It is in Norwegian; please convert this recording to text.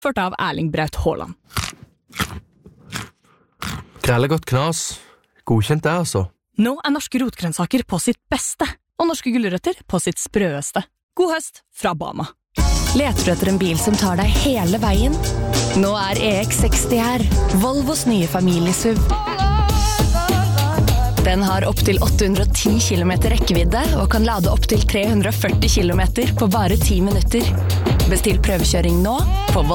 ført av Erling Braut Haaland. Krellegodt knas. Godkjent det, altså. Nå norske rotgrønnsaker på sitt beste, og norske gulrøtter på sitt sprøeste. God høst fra Bama. Leter du etter en bil som tar deg hele veien? Nå EX60 her, Volvos nye familiesuv. Den har opp til 810 km rekkevidde og kan lade opp til 340 km på bare 10 minutter. Bestill prøvekjøring nå på